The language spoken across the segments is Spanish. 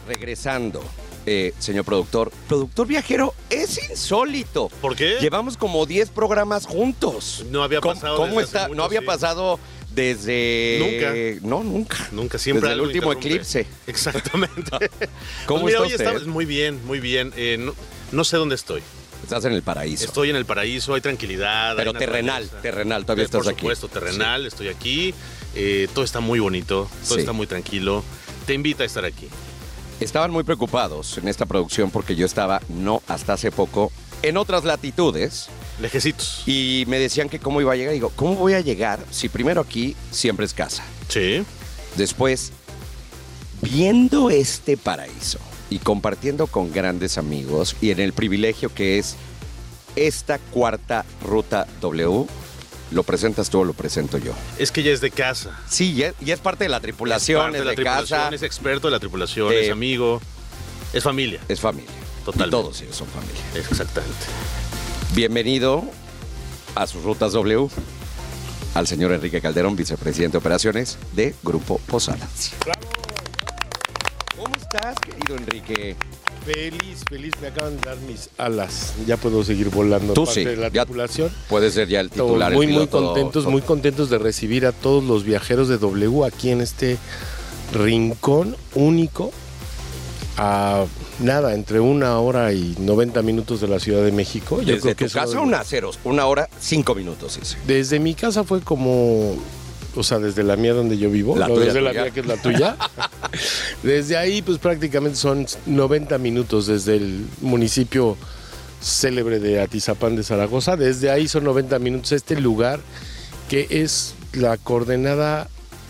regresando, señor productor. Productor viajero, es insólito. ¿Por qué? Llevamos como 10 programas juntos. No había pasado. ¿Cómo desde está? hace mucho, No había sí. pasado desde... Nunca. No, nunca. Nunca, siempre desde el algo último interrumpe. eclipse. Exactamente. ¿Cómo Pues mira, está hoy usted? estamos muy bien, muy bien. No sé dónde estoy. Estás en el paraíso. Estoy en el paraíso, hay tranquilidad. Pero hay terrenal, naturaleza. terrenal, todavía estás Por aquí. supuesto, terrenal, estoy aquí. Todo está muy bonito, todo Sí. está muy tranquilo. Te invita a estar aquí. Estaban muy preocupados en esta producción porque yo estaba, no hasta hace poco, en otras latitudes. Lejecitos. Y me decían que cómo iba a llegar. Digo, ¿cómo voy a llegar si primero aquí siempre es casa? Sí. Después, viendo este paraíso y compartiendo con grandes amigos y en el privilegio que es esta cuarta ruta W, ¿lo presentas tú o lo presento yo? Es que ya es de casa. Sí, ya es parte de la tripulación, parte es la de tripulación, casa, es experto de la tripulación, Eh, es amigo, es familia. es familia. Totalmente. Y todos ellos son familia. Exactamente. Bienvenido a sus rutas W, al señor Enrique Calderón, vicepresidente de operaciones de Grupo Posadas. ¿Cómo estás, querido Enrique? Feliz, me acaban de dar mis alas. Ya puedo seguir volando. Tú parte sí, de la ya tripulación. Puede ser ya el titular. Muy, el muy piloto. contentos de recibir a todos los viajeros de W aquí en este rincón único. A nada, entre 1 hora y 90 minutos de la Ciudad de México. Yo Desde creo que tu es uno casa, de los- 1 hora, 5 minutos, dice. Desde mi casa fue como, o sea, desde la mía donde yo vivo, La no tuya, desde la tuya. mía que es la tuya. Desde ahí, pues prácticamente son 90 minutos desde el municipio célebre de Atizapán de Zaragoza. Desde ahí son 90 minutos. Este lugar que es las coordenadas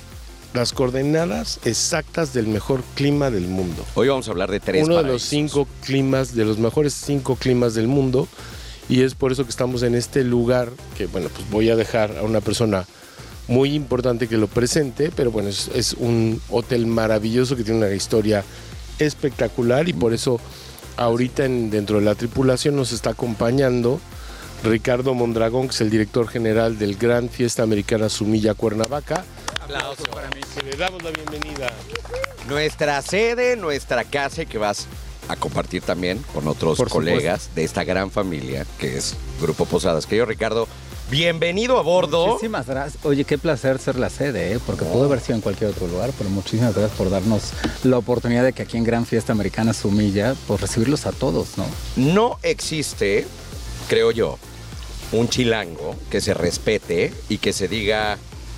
exactas del mejor clima del mundo. Hoy vamos a hablar de 3 Uno de paraísos. los 5 climas, de los mejores 5 climas del mundo, y es por eso que estamos en este lugar, que bueno, pues voy a dejar a una persona muy importante que lo presente, pero bueno, es un hotel maravilloso que tiene una historia espectacular, y por eso ahorita dentro de la tripulación nos está acompañando Ricardo Mondragón, que es el director general del Gran Fiesta Americana Sumilla Cuernavaca. Aplauso para mí, que le damos la bienvenida. Nuestra sede, nuestra casa, y que vas a compartir también con otros Por colegas de esta gran familia que es Grupo Posadas. Querido Ricardo, bienvenido a bordo. Muchísimas gracias. Oye, qué placer ser la sede, porque pudo haber sido en cualquier otro lugar, pero muchísimas gracias por darnos la oportunidad de que aquí en Gran Fiesta Americana Sumilla, pues recibirlos a todos, ¿no? No existe, creo yo, un chilango que se respete y que se diga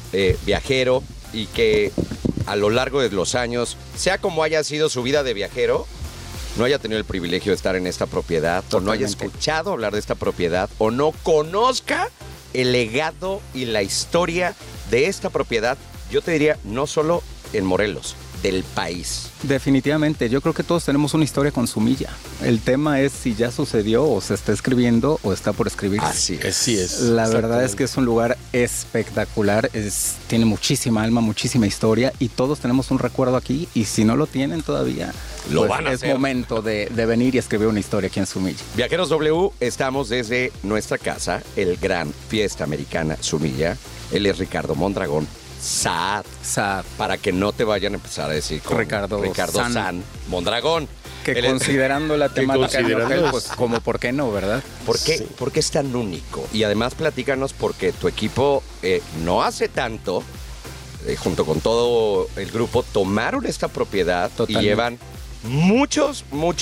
viajero y que a lo largo de los años, sea como haya sido su vida de viajero, no haya tenido el privilegio de estar en esta propiedad, o no haya Totalmente. escuchado hablar de esta propiedad, o no conozca el legado y la historia de esta propiedad. Yo te diría, no solo en Morelos, del país. Definitivamente, yo creo que todos tenemos una historia con Sumilla. El tema es si ya sucedió o se está escribiendo o está por escribirse. Así es. Así es. La verdad es exactamente. que es un lugar espectacular, tiene muchísima alma, muchísima historia, y todos tenemos un recuerdo aquí, y si no lo tienen todavía, Lo pues van a es hacer. momento de venir y escribir una historia aquí en Sumilla. Viajeros W, estamos desde nuestra casa, el Gran Fiesta Americana Sumilla. Él es Ricardo Mondragón, Saad, Sad, para que no te vayan a empezar a decir con Ricardo San. San Mondragón. que Él es- considerando la Que temática del considerando hotel, es- pues como por qué no, ¿verdad? ¿Por qué, Sí. ¿Por qué es tan único? Y además platícanos porque tu equipo no hace tanto, junto con todo el grupo, tomaron esta propiedad Totalmente. y llevan muchos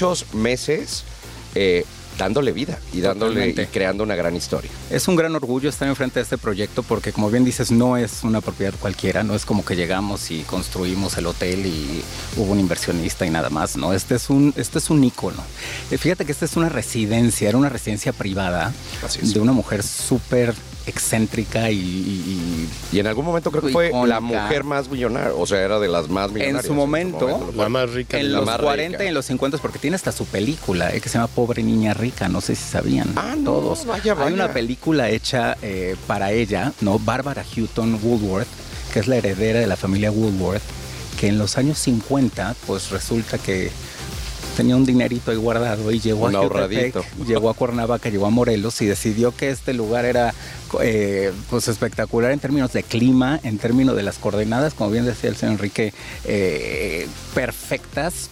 meses dándole vida y dándole Totalmente. y creando una gran historia. Es un gran orgullo estar enfrente de este proyecto porque, como bien dices, no es una propiedad cualquiera, no es como que llegamos y construimos el hotel y hubo un inversionista y nada más, ¿no? Este es un ícono. Fíjate que esta es una residencia, era una residencia privada Así es. de una mujer súper excéntrica y Y en algún momento creo que fue la icónica. mujer más millonaria, o sea, era de las más millonarias. En su momento, La más rica en de la los más 40 rica. y en los 50, porque tiene hasta su película, que se llama Pobre Niña Rica, no sé si sabían. Ah, no, todos. vaya. Hay una película hecha para ella, ¿no? Barbara Houghton Woolworth, que es la heredera de la familia Woolworth, que en los años 50, pues resulta que tenía un dinerito ahí guardado y llegó Un a Jutepec, ahorradito. llegó a Cuernavaca, llegó a Morelos y decidió que este lugar era pues espectacular en términos de clima, en términos de las coordenadas, como bien decía el señor Enrique, perfectas